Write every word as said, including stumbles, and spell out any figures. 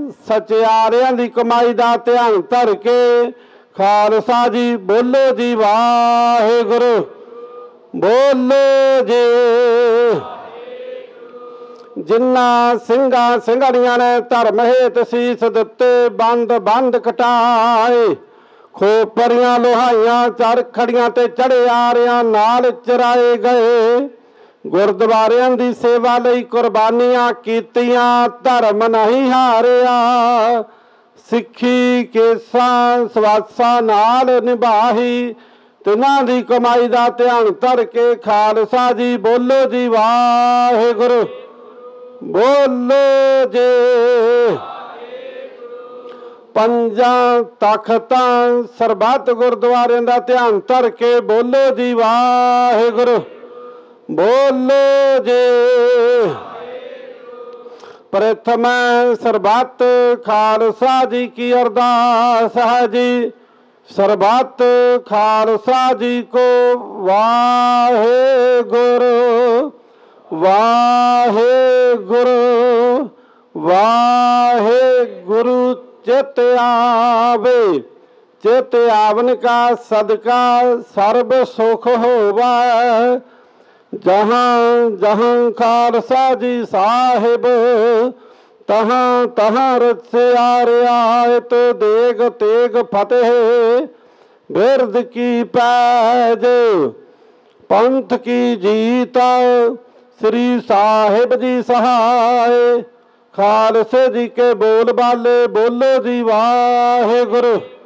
सचियारियां दी कमाई दा ध्यान धर के खालसा जी बोलो जी वाहिगुरू बोलो जी। जिन्ना सिंघा सिंघड़ियां ने धर्म हेत सीस दिते बंद बंद कटाए खोपरियां लोहाइयां चरखड़ियां ते चढ़े आरियां नाल चराए गए गुरद्वारियां दी सेवा लई कुर्बानियां कीतियां धर्म नहीं हारिया सिक्खी केसां सवासां नाल निभाही तिन्हां दी कमाई दा ध्यान धर के खालसा जी बोलो जी वाहिगुरू बोलो जी। पंजा तख्तां सरबत गुरद्वारियां दा ध्यान धर के बोलो जी वाहिगुरू बोलो जी। प्रथम सरबत खालसा जी की अरदास है जी सरबत खालसा जी को वाहिगुरू वाहिगुरू वाहिगुरू चित आवे चित आवन का सदका सर्व सुख होवा जहाँ जहाँ खालसा जी साहिब तहाँ तहाँ रचे आरियात देग तेग फतेह बिरद की पैज पंथ की जीत श्री साहिब जी सहाय खालसे जी के बोल बाले बोलो जी वाहिगुरू।